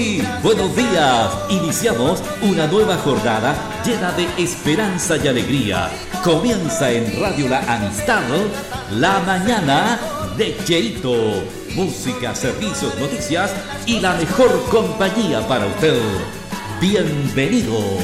Buenos días, iniciamos una nueva jornada llena de esperanza y alegría. Comienza en Radio La Amistad, la mañana de Cheito. Música, servicios, noticias y la mejor compañía para usted. Bienvenidos.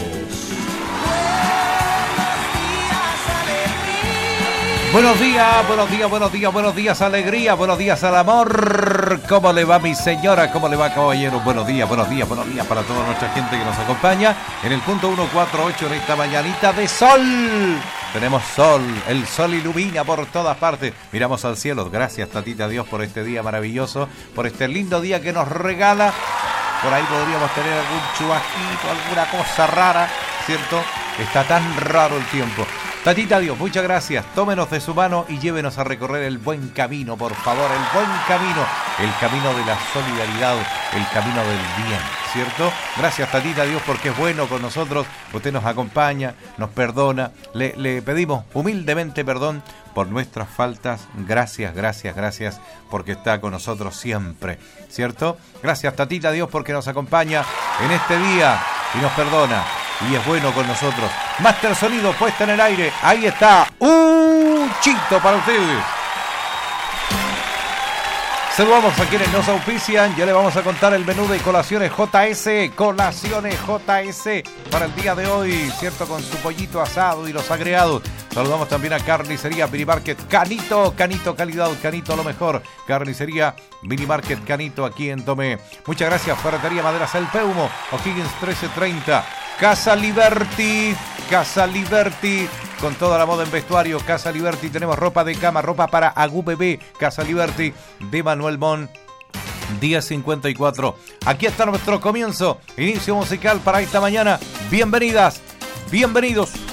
Buenos días, buenos días, buenos días, buenos días, alegría, buenos días al amor. ¿Cómo le va mi señora? ¿Cómo le va, caballero? Buenos días, buenos días, buenos días para toda nuestra gente que nos acompaña en el punto 148 en esta mañanita de sol. Tenemos sol, el sol ilumina por todas partes. Miramos al cielo, gracias tatita Dios por este día maravilloso, por este lindo día que nos regala. Por ahí podríamos tener algún chubasquito, alguna cosa rara, ¿cierto? Está tan raro el tiempo. Tatita Dios, muchas gracias. Tómenos de su mano y llévenos a recorrer el buen camino, por favor, el buen camino. El camino de la solidaridad, el camino del bien, ¿cierto? Gracias, Tatita Dios, porque es bueno con nosotros. Usted nos acompaña, nos perdona. Le pedimos humildemente perdón por nuestras faltas. Gracias, gracias, gracias, porque está con nosotros siempre, ¿cierto? Gracias, Tatita Dios, porque nos acompaña en este día y nos perdona. Y es bueno con nosotros. Master Sonido puesta en el aire. Ahí está. Un chito para ustedes. Saludamos a quienes nos auspician. Ya le vamos a contar el menú de Colaciones JS. Colaciones JS para el día de hoy, ¿cierto? Con su pollito asado y los agregados. Saludamos también a Carnicería Minimarket Canito. Canito calidad, Canito lo mejor. Carnicería Minimarket Canito aquí en Tomé. Muchas gracias. Ferretería Maderas El Peumo. O'Higgins 1330. Casa Liberty, con toda la moda en vestuario. Casa Liberty, tenemos ropa de cama, ropa para Agú Bebé. Casa Liberty de Manuel Mon, 1054. Aquí está nuestro comienzo, inicio musical para esta mañana. Bienvenidas, bienvenidos.